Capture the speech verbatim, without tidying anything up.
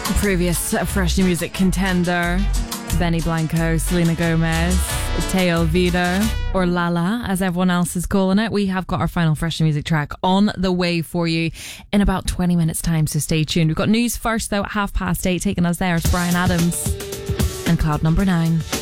Previous Fresh New Music contender, Benny Blanco, Selena Gomez, Te Olvido, or Lala, as everyone else is calling it. We have got our final Fresh New Music track on the way for you in about twenty minutes time, so stay tuned. We've got news first though at half past eight. Taking us there is Bryan Adams and Cloud Number Nine.